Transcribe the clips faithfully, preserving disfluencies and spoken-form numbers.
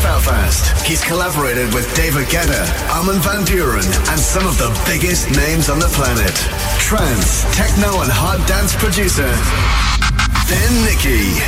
Belfast. He's collaborated with David Guetta, Armin van Buuren, and some of the biggest names on the planet. Trance, techno, and hard dance producer, Ben Nicky.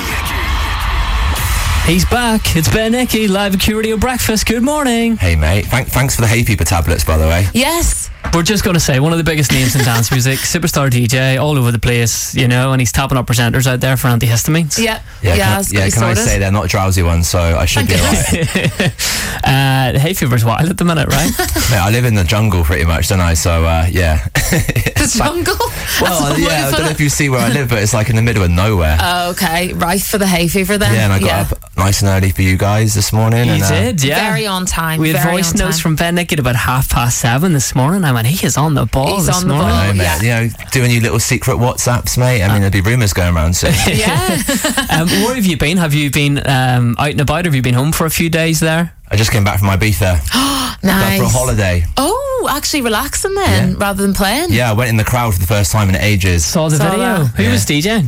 He's back. It's Ben Nicky, live at Q Radio Breakfast. Good morning. Hey, mate. Thank, thanks for the Hay Fever tablets, by the way. Yes. We're just going to say, one of the biggest names in dance music, superstar D J, all over the place, you know, and he's tapping up presenters out there for antihistamines. Yeah. Yeah, yeah, can, yeah, can I say they're not drowsy ones, so I should be alright. uh, hay fever's wild at the minute, right? Mate, I live in the jungle pretty much, don't I? So, uh, yeah. The jungle? Well, yeah, I don't know if you see where I live, but it's like in the middle of nowhere. Oh, okay. Right for the hay fever then. Yeah, and I got yeah. up nice and early for you guys this morning. You and, uh, did, yeah. Very on time. We had very voice on notes time. from Ben Nicky at about half past seven this morning. I went, he is on the ball He's this on the morning. ball. I know, mate. yeah. You know, doing your little secret WhatsApps, mate. I mean, there'll be rumours going around soon. Yeah. um, where have you been? Have you been um, out and about? Have you been home for a few days there? I just came back from Ibiza. Nice. For a holiday. Oh, actually relaxing then, Yeah. rather than playing. Yeah, I went in the crowd for the first time in ages. Saw the Saw video. that. Who Yeah. was DJing?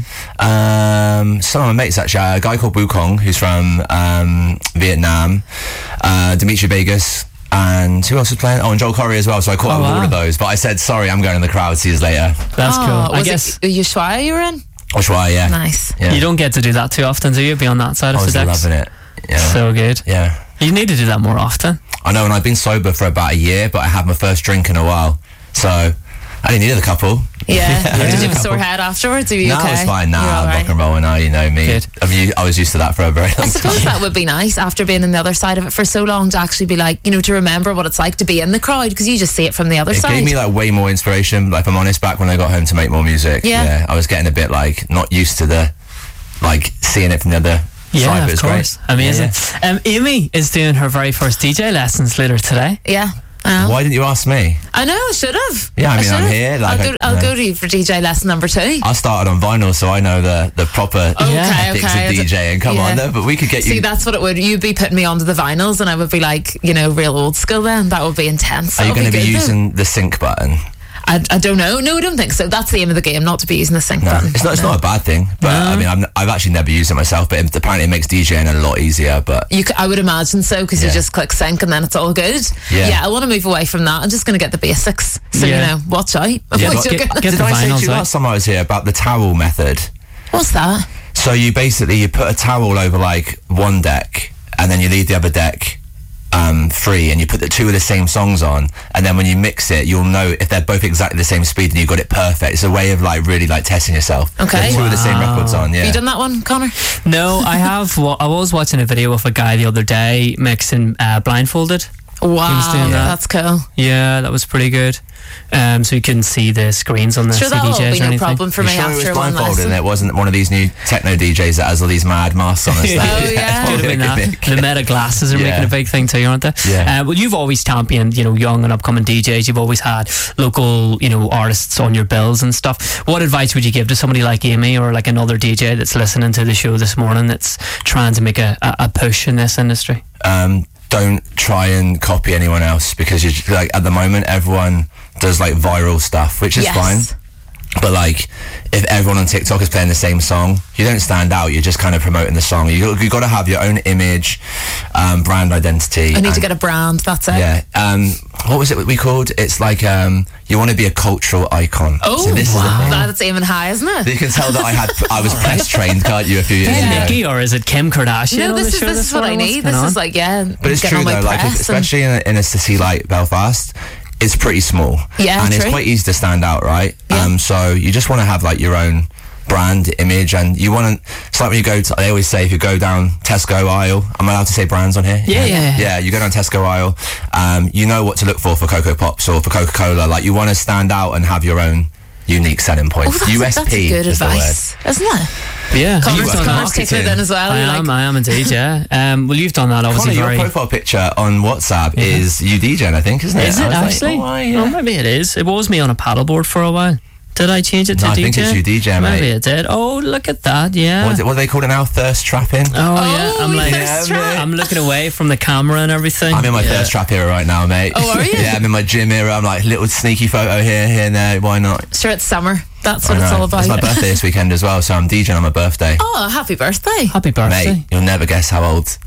Um, some of my mates actually. A guy called Wukong, who's from um, Vietnam. Uh, Dimitri Vegas. And who else was playing? Oh, and Joel Corey as well. So I caught Oh, up with wow. all of those. But I said, sorry, I'm going in the crowd. See you later. That's Oh, cool. I was guess it Ushuaia you were in? That's why, yeah. Nice. Yeah. you don't get to do that too often, do you? Be on that side I of the was decks. loving it. Yeah. So good. yeah. You need to do that more often. I know, and I've been sober for about a year, but I had my first drink in a while. So I didn't need a couple. Yeah. Yeah. Did you have a sore head afterwards? Are you No, okay? it's fine. Nah, You're all I'm right? rock and roll now, you know me. Good. I mean, I was used to that for a very long I suppose time. that would be nice after being on the other side of it for so long to actually be like, you know, to remember what it's like to be in the crowd because you just see it from the other It side. gave me like way more inspiration, like if I'm honest, back when I got home to make more music. Yeah. I was getting a bit like not used to the, like seeing it from the other Yeah, side, but of it's course. great. Amazing. Yeah, Um, Amy is doing her very first D J lessons later today. yeah. I yeah. know. Why didn't you ask me? I know, I should have. Yeah, I mean, I'm should've. here, like, I'll, go, I- I'll yeah. go to you for D J lesson number two. I started on vinyl, so I know the, the proper Okay, Yeah. ethics okay. of DJing. Come Yeah. on, though, but we could get See, you... that's what it would. You'd be putting me onto the vinyls, and I would be like, you know, real old school. Then that would be intense. Are you going to be, be, good, using the sync button? Though. I, I don't know. No, I don't think so. That's the aim of the game, not to be using the sync No, button. it's not. It's No. not a bad thing, but I mean, I'm, I've actually never used it myself. But it, apparently, it makes DJing a lot easier. But You, c- I would imagine so because you Yeah. just click sync and then it's all good. Yeah. I want to move away from that. I'm just going to get the basics. So Yeah. you know, watch out. Yeah, Avoid but- joking. Get- get did the I say vinyls to you out. last time I was here about the towel method? What's that? So you basically you put a towel over like one deck, and then you leave the other deck um, free, and you put the two of the same songs on, and then when you mix it, you'll know if they're both exactly the same speed and you got it perfect. It's a way of like really like testing yourself. Okay. The two of the same Wow. records on. Yeah. Have you done that one, Connor? No, I have. Wa- I was watching a video of a guy the other day mixing uh, blindfolded. Wow, doing that. that's cool. Yeah, that was pretty good. Um, so you couldn't see the screens on the Sure, C D that'll Js be or no anything. problem for You me sure it was after one blindfolded lesson. and it wasn't one of these new techno D Js that has all these mad masks on and stuff? Oh, yeah. Could have been that. The meta glasses are Yeah. making a big thing too, aren't they? Yeah. Uh, well, you've always championed, you know, young and upcoming D Js. You've always had local, you know, artists on your bills and stuff. What advice would you give to somebody like Amy or like another D J that's listening to the show this morning that's trying to make a, a, a push in this industry? Um, don't try and copy anyone else because you're just, like at the moment everyone does like viral stuff, which is Yes. fine. But like, if everyone on TikTok is playing the same song, you don't stand out. You're just kind of promoting the song. You you got to have your own image, um, brand identity. I need and- to get a brand, that's it. Yeah. Um, what was it we called? It's like um, you want to be a cultural icon. Oh, So this is the wow. thing. That's aiming high, isn't it? You can tell that I had I was press trained, can't you? A few years Ben ago. Nicky, or is it Kim Kardashian? No, on this the is show this this is what I morning? need. What's This going is on? like, yeah. But it's getting true on my though, like if, press and- especially in a, in a city like Belfast, it's pretty small. Yeah, and it's true. quite easy to stand out, right? Yeah. Um, so you just want to have like your own brand image, and you want to. It's like when you go to. They always say if you go down Tesco aisle. Am I allowed to say brands on here? Yeah, yeah, yeah. Yeah, you go down Tesco aisle. Um, you know what to look for for Cocoa Pops or for Coca Cola. Like you want to stand out and have your own unique selling point. Oh, that's, U S P that's a good is advice, isn't it? Yeah, Connor's, you've done Connor's that. taking it in as well. I You're am, like, I am indeed, yeah. Um, well, you've done that the word. obviously Connor, very... your profile picture on WhatsApp is you DJing, I think, isn't it? Is I it was like, actually? oh, why, yeah. Oh, maybe it is. It was me on a paddleboard for a while. Did I change it to No, I D J? think it's you D J, mate. Maybe it did. Oh, look at that, yeah. What, what do they call it now? Thirst trapping? Oh, yeah. Oh, I'm like, thirst trap. I'm looking away from the camera and everything. I'm in my yeah. thirst trap era right now, mate. Oh, are you? Yeah, I'm in my gym era. I'm like, little sneaky photo here, here and there. Why not? Sure, it's summer. That's I what it's know. all about. It's my birthday this weekend as well, so I'm DJing on my birthday. Oh, happy birthday. Happy birthday. Mate, you'll never guess how old.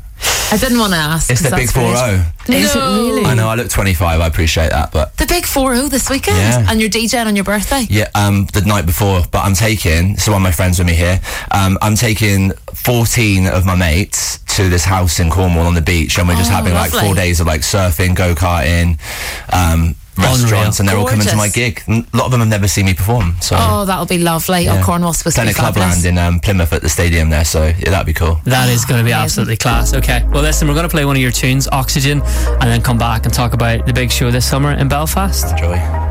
I didn't want to ask. It's the 'cause big that's four great. oh. Is it No. really? I know, I look twenty-five, I appreciate that, but The big four oh this weekend, Yeah. and you're DJing on your birthday. yeah, um, the night before, but I'm taking, so one of my friends with me here, um, I'm taking fourteen of my mates to this house in Cornwall on the beach, and we're just Oh, having like lovely. four days of like surfing, go-karting, um, restaurants, Unreal. and they're all coming to my Gorgeous. gig. A lot of them have never seen me perform, so... Oh, that'll be lovely. yeah. Oh, Cornwall's supposed Planet to be fabulous. Clubland in um, Plymouth at the stadium there, so yeah, that'd be cool. That is going to be Amazing. absolutely class. Okay, well listen, we're going to play one of your tunes, Oxygen, and then come back and talk about the big show this summer in Belfast. Enjoy.